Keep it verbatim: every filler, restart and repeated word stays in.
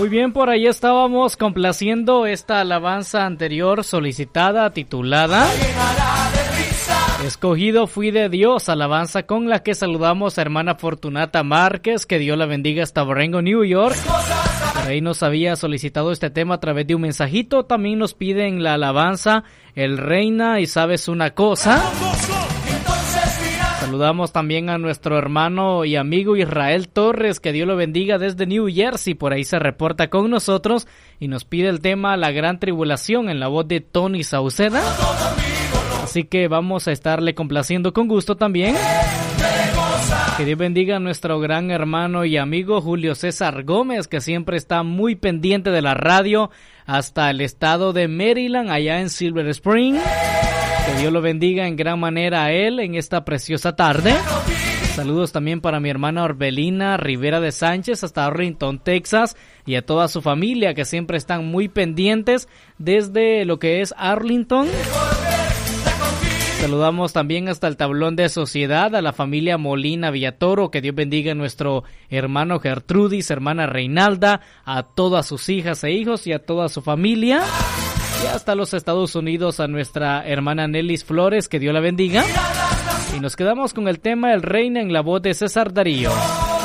Muy bien, por ahí estábamos complaciendo esta alabanza anterior solicitada, titulada Escogido fui de Dios, alabanza con la que saludamos a hermana Fortunata Márquez, que Dios la bendiga hasta Borengo, New York. Por ahí nos había solicitado este tema a través de un mensajito. También nos piden la alabanza El Reina y Sabes una Cosa. Saludamos también a nuestro hermano y amigo Israel Torres, que Dios lo bendiga desde New Jersey. Por ahí se reporta con nosotros y nos pide el tema La Gran Tribulación en la voz de Tony Sauceda. Así que vamos a estarle complaciendo con gusto también. Que Dios bendiga a nuestro gran hermano y amigo Julio César Gómez, que siempre está muy pendiente de la radio hasta el estado de Maryland, allá en Silver Spring. Que Dios lo bendiga en gran manera a él en esta preciosa tarde. Saludos también para mi hermana Orbelina Rivera de Sánchez hasta Arlington, Texas, y a toda su familia que siempre están muy pendientes desde lo que es Arlington. Saludamos también hasta el tablón de sociedad a la familia Molina Villatoro. Que Dios bendiga a nuestro hermano Gertrudis, hermana Reinalda, a todas sus hijas e hijos y a toda su familia. Y hasta los Estados Unidos a nuestra hermana Nelis Flores, que Dios la bendiga. Y nos quedamos con el tema El Reina en la voz de César Darío.